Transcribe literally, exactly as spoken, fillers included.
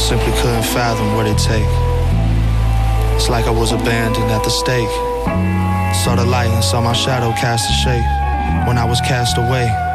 simply couldn't fathom what it'd take. It's like I was abandoned at the stake. Saw the light and saw my shadow cast a shape. When I was cast away,